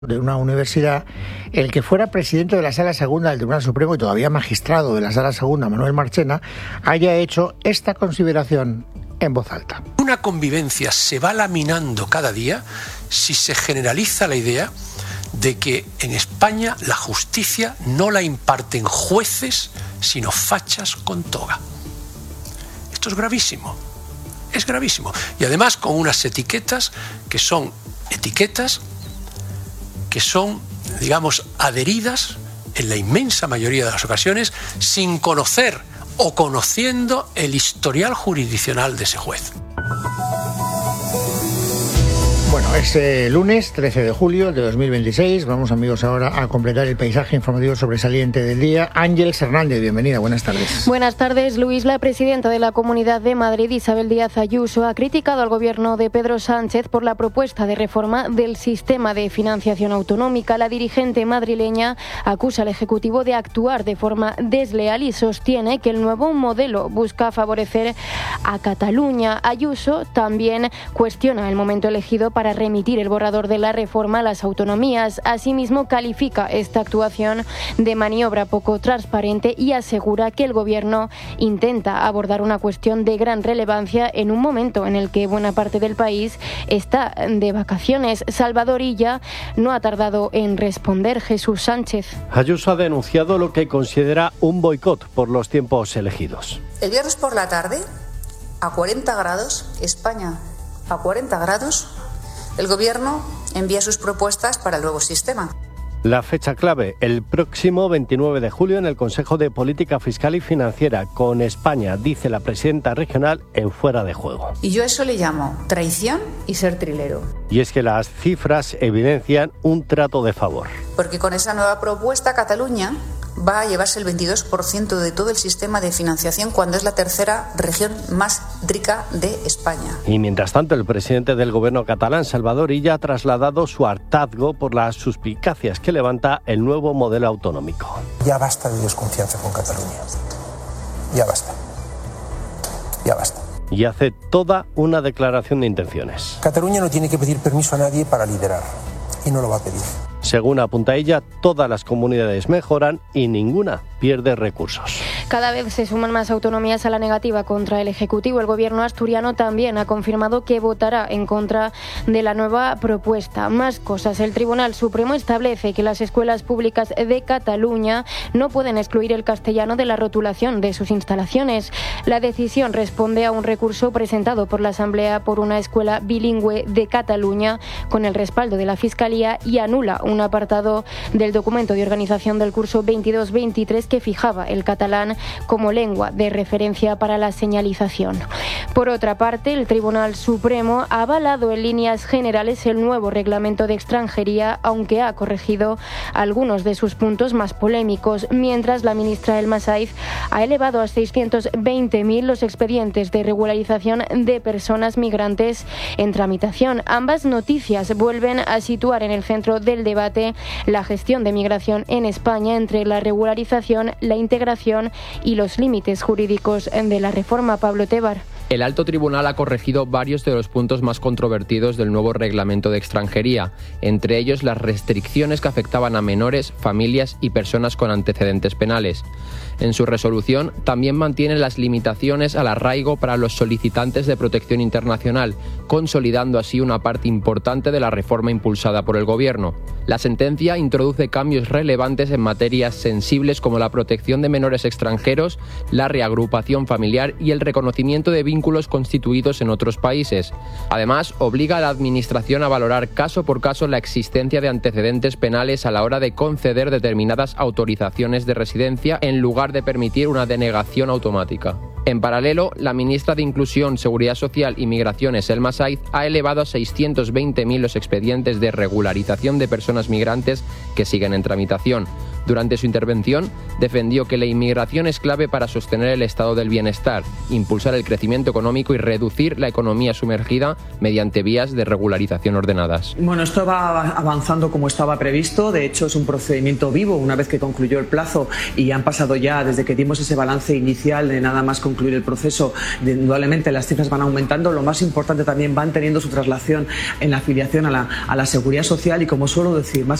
de una universidad, el que fuera presidente de la Sala Segunda del Tribunal Supremo y todavía magistrado de la Sala Segunda, Manuel Marchena, haya hecho esta consideración en voz alta. Una convivencia se va laminando cada día si se generaliza la idea de que en España la justicia no la imparten jueces, sino fachas con toga. Esto es gravísimo, es gravísimo. Y además con unas etiquetas que son, digamos, adheridas en la inmensa mayoría de las ocasiones sin conocer o conociendo el historial jurisdiccional de ese juez. Bueno, es lunes 13 de julio de 2026. Vamos, amigos, ahora a completar el paisaje informativo sobresaliente del día. Ángeles Hernández, bienvenida, buenas tardes. Buenas tardes, Luis. La presidenta de la Comunidad de Madrid, Isabel Díaz Ayuso, ha criticado al gobierno de Pedro Sánchez por la propuesta de reforma del sistema de financiación autonómica. La dirigente madrileña acusa al Ejecutivo de actuar de forma desleal y sostiene que el nuevo modelo busca favorecer a Cataluña. Ayuso también cuestiona el momento elegido para remitir el borrador de la reforma a las autonomías. Asimismo, califica esta actuación de maniobra poco transparente y asegura que el Gobierno intenta abordar una cuestión de gran relevancia en un momento en el que buena parte del país está de vacaciones. Salvador Illa no ha tardado en responder. Jesús Sánchez. Ayuso ha denunciado lo que considera un boicot por los tiempos elegidos. El viernes por la tarde, a 40 grados, España a 40 grados, el Gobierno envía sus propuestas para el nuevo sistema. La fecha clave, el próximo 29 de julio en el Consejo de Política Fiscal y Financiera, con España, dice la presidenta regional, en fuera de juego. Y yo a eso le llamo traición y ser trilero. Y es que las cifras evidencian un trato de favor. Porque con esa nueva propuesta Cataluña va a llevarse el 22% de todo el sistema de financiación cuando es la tercera región más rica de España. Y mientras tanto, el presidente del gobierno catalán, Salvador Illa, ha trasladado su hartazgo por las suspicacias que levanta el nuevo modelo autonómico. Ya basta de desconfianza con Cataluña. Ya basta. Ya basta. Y hace toda una declaración de intenciones. Cataluña no tiene que pedir permiso a nadie para liderar. Y no lo va a pedir. Según apunta ella, todas las comunidades mejoran y ninguna pierde recursos. Cada vez se suman más autonomías a la negativa contra el Ejecutivo. El gobierno asturiano también ha confirmado que votará en contra de la nueva propuesta. Más cosas. El Tribunal Supremo establece que las escuelas públicas de Cataluña no pueden excluir el castellano de la rotulación de sus instalaciones. La decisión responde a un recurso presentado por la Asamblea por una escuela bilingüe de Cataluña con el respaldo de la Fiscalía y anula un apartado del documento de organización del curso 22-23 que fijaba el catalán como lengua de referencia para la señalización. Por otra parte, el Tribunal Supremo ha avalado en líneas generales el nuevo reglamento de extranjería, aunque ha corregido algunos de sus puntos más polémicos, mientras la ministra Elma Saiz ha elevado a 620.000 los expedientes de regularización de personas migrantes en tramitación. Ambas noticias vuelven a situar en el centro del debate la gestión de migración en España entre la regularización, la integración y los límites jurídicos de la reforma. Pablo Tebar. El alto tribunal ha corregido varios de los puntos más controvertidos del nuevo reglamento de extranjería, entre ellos las restricciones que afectaban a menores, familias y personas con antecedentes penales. En su resolución también mantiene las limitaciones al arraigo para los solicitantes de protección internacional, consolidando así una parte importante de la reforma impulsada por el Gobierno. La sentencia introduce cambios relevantes en materias sensibles como la protección de menores extranjeros, la reagrupación familiar y el reconocimiento de vínculos constituidos en otros países. Además, obliga a la Administración a valorar caso por caso la existencia de antecedentes penales a la hora de conceder determinadas autorizaciones de residencia en lugar de permitir una denegación automática. En paralelo, la ministra de Inclusión, Seguridad Social y Migraciones, Elma Saiz, ha elevado a 620.000 los expedientes de regularización de personas migrantes que siguen en tramitación. Durante su intervención, defendió que la inmigración es clave para sostener el estado del bienestar, impulsar el crecimiento económico y reducir la economía sumergida mediante vías de regularización ordenadas. Bueno, esto va avanzando como estaba previsto. De hecho, es un procedimiento vivo. Una vez que concluyó el plazo y han pasado ya, desde que dimos ese balance inicial de nada más concluir el proceso, indudablemente las cifras van aumentando. Lo más importante, también van teniendo su traslación en la afiliación a la Seguridad Social y, como suelo decir, más